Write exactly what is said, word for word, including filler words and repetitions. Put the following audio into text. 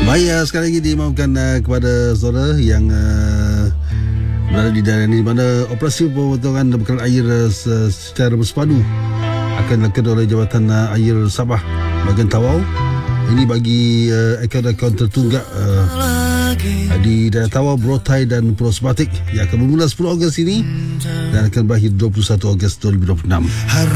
Baik, uh, sekali lagi dimaafkan uh, kepada saudara yang uh, berada di daerah ini, di mana operasi pemotongan bekalan air uh, secara bersepadu akan dilakukan oleh Jabatan uh, Air Sabah bahagian Tawau. Ini bagi uh, akaun-akaun tertunggak uh, di daerah Tawau, Berotai dan Pulau Sebatik yang akan bermula sepuluh Ogos ini dan akan berakhir dua puluh satu Ogos dua ribu dua puluh enam.